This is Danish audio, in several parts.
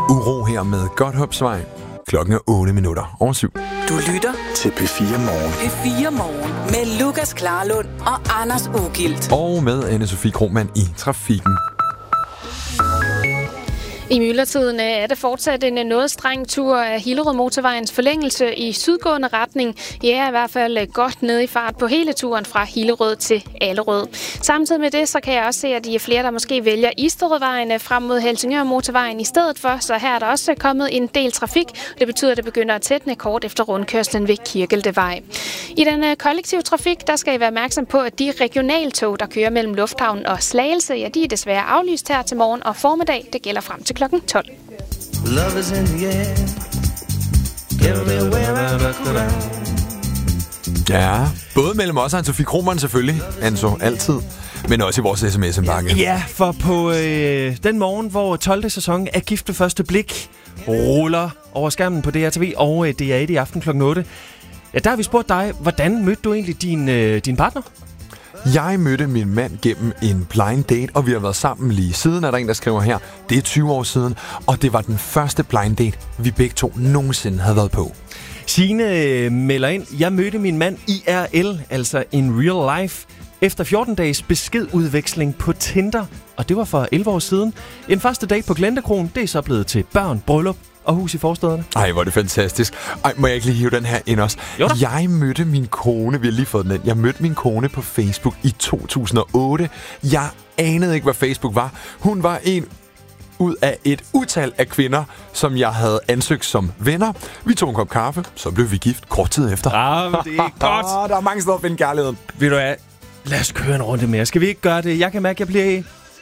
Uro her med Godthåbsvej. Klokken er 7:08. Du lytter til P4 Morgen. P4 Morgen med Lukas Klarlund og Anders Ugilt. Og med Anne-Sophie Krohmann i trafikken. I myldretiden er det fortsat en noget streng tur af Hillerød Motorvejens forlængelse i sydgående retning. Ja, i hvert fald godt ned i fart på hele turen fra Hillerød til Allerød. Samtidig med det, så kan jeg også se, at de er flere, der måske vælger Isterødvejen frem mod Helsingør Motorvejen i stedet for. Så her er der også kommet en del trafik. Det betyder, at det begynder at tætne kort efter rundkørslen ved Kirkeldevej. I den kollektive trafik, der skal I være opmærksom på, at de regionaltog, der kører mellem Lufthavnen og Slagelse, ja, de er desværre aflyst her til morgen og formiddag. Det gælder frem til klokken 12. Love is in the air. Everywhere I look around. Ja, både mellem os og Anne-Sophie Krohmann selvfølgelig, Anso, altid, men også i vores sms-bakke. Ja, for på den morgen, hvor 12. sæson af Gift ved første blik ruller over skærmen på DRTV og DR1 i aften kl. 8, ja, der har vi spurgt dig, hvordan mødte du egentlig din partner? Jeg mødte min mand gennem en blind date, og vi har været sammen lige siden. Er der en, der skriver her, det er 20 år siden, og det var den første blind date, vi begge to nogensinde havde været på. Signe melder ind, jeg mødte min mand IRL, altså in real life, efter 14 dages beskedudveksling på Tinder, og det var for 11 år siden. En første date på Glendekron, det er så blevet til børn, bryllup og hus i forstederne. Ej, hvor er det fantastisk. Ej, må jeg ikke lige hive den her ind også? Jeg mødte min kone, vi har lige fået den ind. Jeg mødte min kone på Facebook i 2008. Jeg anede ikke, hvad Facebook var. Hun var en ud af et utal af kvinder, som jeg havde ansøgt som venner. Vi tog en kop kaffe, så blev vi gift kort tid efter. Ah, men det er godt. Der er mange steder at finde kærligheden. Ved du hvad? Lad os køre en runde mere. Skal vi ikke gøre det? Jeg kan mærke, at jeg bliver i...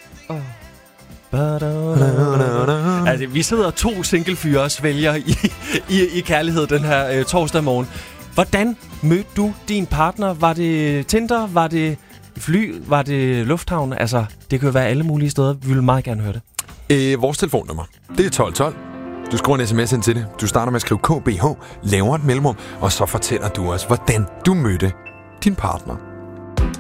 Altså, vi sidder 2 singlefyre og svælger i kærlighed den her torsdag morgen. Hvordan mødte du din partner? Var det Tinder? Var det fly? Var det lufthavn? Altså, det kan jo være alle mulige steder. Vi vil meget gerne høre det. Vores telefonnummer, det er 1212. Du skriver en sms ind til det. Du starter med at skrive KBH, laver et mellemrum, og så fortæller du os, hvordan du mødte din partner.